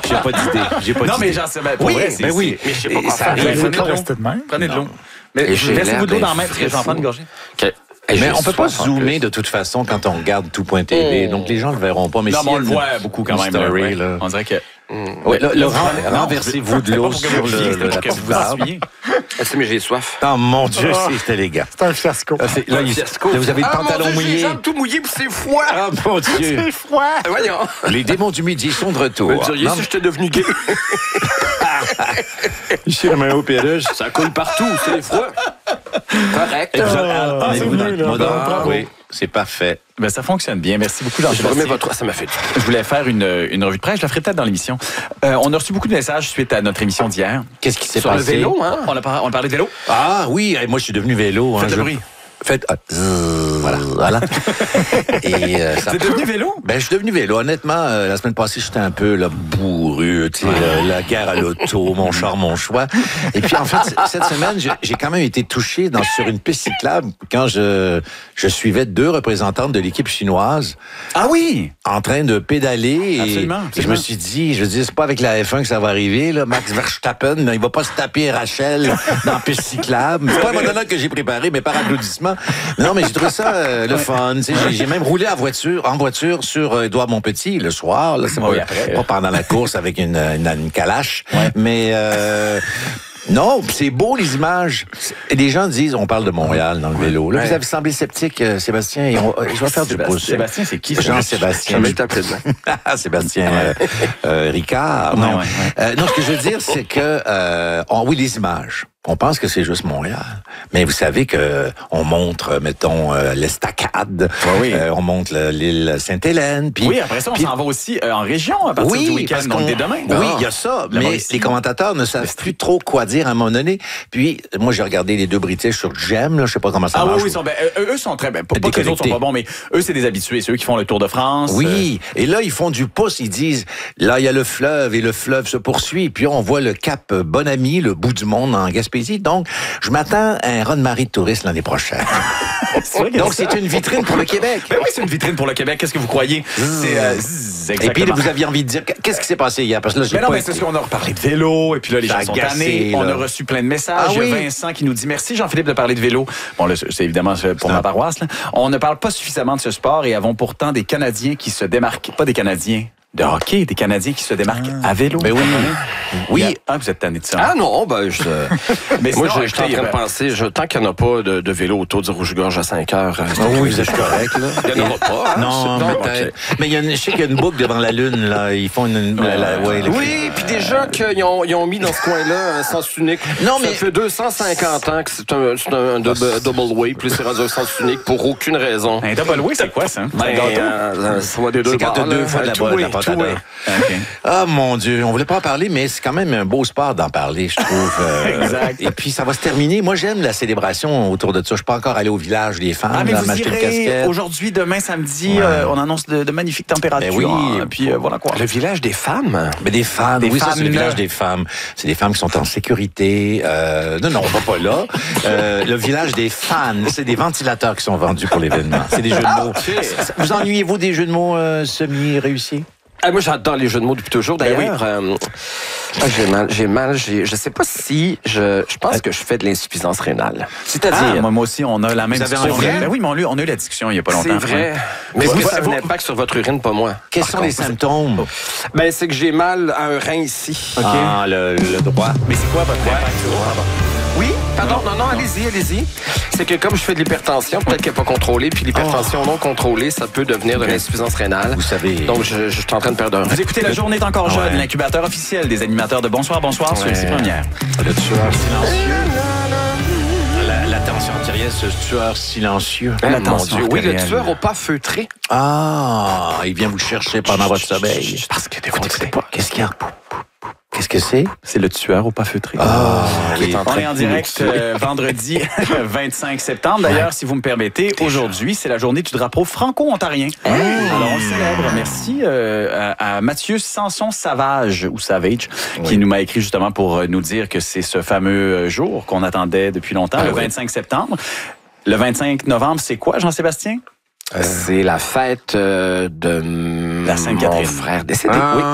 J'ai pas d'idée. Non, mais j'en sais pas. Pour vrai, mais oui. Mais je sais pas quoi Ça faire. arrive. Prenez de l'eau. Mais laissez-vous de l'eau dans la main, parce que j'en prends une gorgée. Mais on peut pas zoomer de toute façon quand on regarde tout.tv. Donc les gens le verront pas. Mais non, si mais on le voit beaucoup quand même. Story, là. On dirait que... Ouais, renversez-vous de l'eau sur la petite barbe. Mais j'ai soif. Oh mon Dieu, c'est élégant. C'est un fiasco. Là, vous avez le pantalon mouillé. J'ai les jambes tout mouillées puis c'est froid. Ah mon Dieu. C'est froid. Voyons. Les démons du midi sont de retour. Vous me diriez si j'étais devenu gay. Ici, la main au pédage. Ça coule partout, c'est froid. Correct. C'est venu, là. Oui, c'est parfait. Ben, ça fonctionne bien. Merci beaucoup, Jean-Sébastien. Ça m'a fait. Je voulais faire une revue de presse. Je la ferai peut-être dans l'émission. On a reçu beaucoup de messages suite à notre émission d'hier. Qu'est-ce qui s'est Sur passé? le vélo, hein? On a parlé de vélo. Ah oui, moi je suis devenu vélo. Faites le bruit. Voilà. Et ça. T'es devenu vélo? Ben, je suis devenu vélo. Honnêtement, la semaine passée, j'étais un peu là, bourru, tu sais, la guerre à l'auto, mon char, mon choix. Et puis, en fait, cette semaine, j'ai quand même été touché sur une piste cyclable quand je suivais 2 représentantes de l'équipe chinoise. Ah oui! En train de pédaler. Absolument. Et je me suis dit, c'est pas avec la F1 que ça va arriver, là. Max Verstappen, il va pas se taper Rachel dans la piste cyclable. C'est pas un monologue que j'ai préparé, mais par applaudissement. Non, mais j'ai trouvé ça le fun. J'ai même roulé en voiture sur Édouard Montpetit le soir. Là, c'est pas pendant la course avec une calache. Ouais. Mais non, c'est beau les images. Et les gens disent, on parle de Montréal dans le vélo. Là, vous avez semblé sceptique, Sébastien. Et je vais faire du pouce. Sébastien, c'est qui? Jean-Sébastien. Je vais t'appeler demain. Sébastien Ricard. Non. Non, ce que je veux dire, c'est que oui, les images. On pense que c'est juste Montréal. Mais vous savez que on montre, mettons, l'Estacade. Oui. On montre l'île Sainte-Hélène. Puis, oui, après ça, on s'en va aussi en région à partir du week-end, donc dès demain. Oui, il y a ça. Mais les commentateurs ne savent plus trop quoi dire à un moment donné. Puis, moi, j'ai regardé les 2 British sur Gem. Je sais pas comment ça marche. Ah oui, eux sont très... Pas que les autres sont pas bons, mais eux, c'est des habitués. C'est eux qui font le Tour de France. Oui. Et là, ils font du pouce. Ils disent, là, il y a le fleuve et le fleuve se poursuit. Puis, on voit le cap Bonami, le bout du monde en Gaspésie. Donc, je m'attends à un run-marée de touristes l'année prochaine. Donc, c'est une vitrine pour le Québec. Ben oui, c'est une vitrine pour le Québec. Qu'est-ce que vous croyez? Et puis, vous aviez envie de dire, qu'est-ce qui s'est passé hier? Parce que là, c'est parce qu'on a reparlé de vélo, et puis là, les gens sont tannés. On a reçu plein de messages. Il y a Vincent qui nous dit, merci Jean-Philippe de parler de vélo. Bon, là, c'est évidemment pour ma paroisse, là. On ne parle pas suffisamment de ce sport et avons pourtant des Canadiens qui se démarquent. Pas des Canadiens de hockey, des Canadiens qui se démarquent à vélo. Ben oui. Oui. Vous êtes tanné de ça. Ah non, ben mais moi, je suis en train de penser, tant qu'il n'y en a pas de vélo autour du Rouge-Gorge à 5 heures. Oui, vous êtes correct, là. Il n'y en aura pas. Hein? Non, peut-être. Mais je sais qu'il y a une boucle devant la Lune, là. Ils font oui, puis déjà qu'ils ont mis dans ce coin-là un sens unique. Non, mais ça fait 250 ans que c'est un double way, puis c'est rendu un sens unique pour aucune raison. Un double way, c'est quoi, ça? Ça va des 2 bords. C'est 2 fois de la pâte. Ah, mon Dieu. On voulait pas en parler, mais c'est quand même un beau sport d'en parler, je trouve. Exact. Et puis, ça va se terminer. Moi, j'aime la célébration autour de ça. Je suis pas encore allé au village des femmes. Ah, mais vous m'acheter une irez casquette. aujourd'hui, demain, samedi, on annonce de magnifiques températures. Ben oui. Puis voilà quoi. Le village des femmes? Mais des femmes. Des oui, femmes, ça, c'est le village des femmes. C'est des femmes qui sont en sécurité. Non, on va pas là. Le village des fans. C'est des ventilateurs qui sont vendus pour l'événement. C'est des jeux de mots. Vous ennuyez-vous des jeux de mots semi-réussis? Moi, j'adore les jeux de mots depuis toujours. D'ailleurs, j'ai mal. Je sais pas si... Je pense que je fais de l'insuffisance rénale. C'est-à-dire... moi aussi, on a la même discussion. Ben oui, mais on a eu la discussion il y a pas longtemps. C'est vrai. Mais est-ce que ça a un impact sur votre urine, pas moi? Quels sont les symptômes? Ben, c'est que j'ai mal à un rein ici. Okay. Ah, le droit. Mais c'est quoi votre impact sur le droit? Oui, pardon, non, allez-y. C'est que comme je fais de l'hypertension, peut-être qu'elle n'est pas contrôlée, puis l'hypertension non contrôlée, ça peut devenir de l'insuffisance rénale. Vous savez. Donc, je suis en train de perdre un rein. Vous écoutez La Journée est encore jeune, l'incubateur officiel des animateurs de Bonsoir sur les premières. Le tueur silencieux. La tension artérielle, ce tueur silencieux. Oui, le tueur au pas feutré. Ah, il vient vous chercher pendant votre sommeil. Parce que vous n'écoutez pas. Qu'est-ce qu'il y a? Qu'est-ce que c'est? C'est le tueur au pas feutré. On est en direct vendredi 25 septembre. D'ailleurs, si vous me permettez, aujourd'hui, c'est la journée du drapeau franco-ontarien. Alors, on le célèbre. Merci à Mathieu Sanson-Savage, ou Savage, qui nous m'a écrit justement pour nous dire que c'est ce fameux jour qu'on attendait depuis longtemps, le 25 septembre. Le 25 novembre, c'est quoi, Jean-Sébastien? C'est la fête de la Sainte-Catherine. Mon frère décédé. Oui.